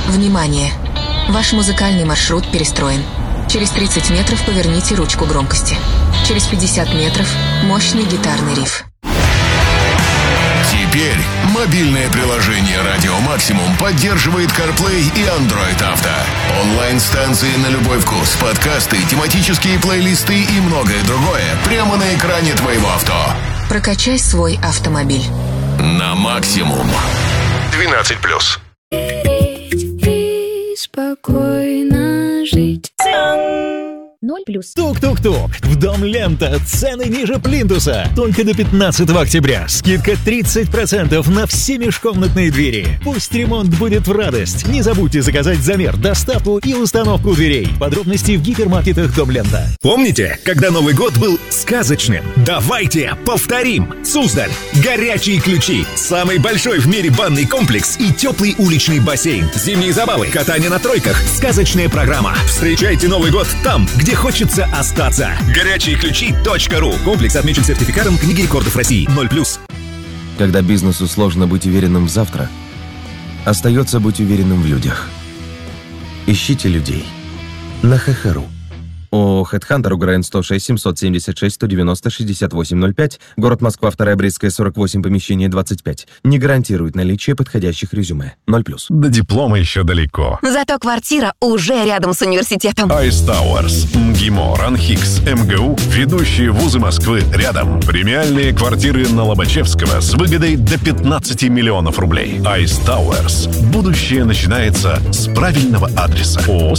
Внимание! Ваш музыкальный маршрут перестроен. Через 30 метров поверните ручку громкости. Через 50 метров мощный гитарный риф. Теперь мобильное приложение «Радио Максимум» поддерживает CarPlay и Android Auto. Онлайн-станции на любой вкус, подкасты, тематические плейлисты и многое другое прямо на экране твоего авто. Прокачай свой автомобиль. На максимум. 12+. И спокойно жить. 0+. Тук-тук-тук. В Дом Лента. Цены ниже плинтуса. Только до 15 октября. Скидка 30% на все межкомнатные двери. Пусть ремонт будет в радость. Не забудьте заказать замер, доставку и установку дверей. Подробности в гипермаркетах Дом Лента. Помните, когда Новый год был сказочным? Давайте повторим! Суздаль. Горячие ключи. Самый большой в мире банный комплекс и теплый уличный бассейн. Зимние забавы, катание на тройках, сказочная программа. Встречайте Новый год там, где хочется остаться. Горячиеключи.ру. Комплекс отмечен сертификатом Книги рекордов России 0+. Когда бизнесу сложно быть уверенным в завтра, остается быть уверенным в людях. Ищите людей на ХХРУ. ООО «Хедхантер», УГРН 106 776 190 6805, город Москва, 2 Брестская, 48, помещение 25. Не гарантирует наличие подходящих резюме. 0+. До диплома еще далеко. Зато квартира уже рядом с университетом. Ice Towers, МГИМО, РАНХИКС, МГУ, ведущие вузы Москвы рядом. Премиальные квартиры на Лобачевского с выгодой до 15 миллионов рублей. Ice Towers. Будущее начинается с правильного адреса. ООО